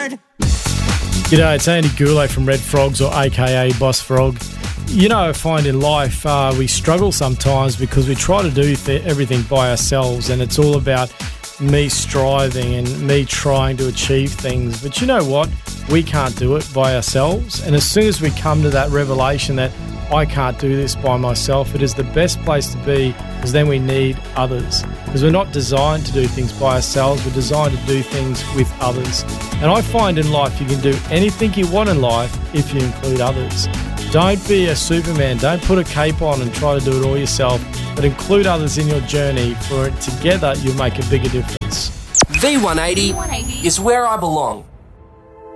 G'day, it's Andy Goulet from Red Frogs, or AKA Boss Frog. You know, I find in life we struggle sometimes because we try to do everything by ourselves, and it's all about me striving and me trying to achieve things. But you know what? We can't do it by ourselves. And as soon as we come to that revelation that I can't do this by myself, it is the best place to be, because then we need others. Because we're not designed to do things by ourselves, we're designed to do things with others. And I find in life you can do anything you want in life if you include others. Don't be a Superman, don't put a cape on and try to do it all yourself, but include others in your journey, for together you'll make a bigger difference. V180 is where I belong.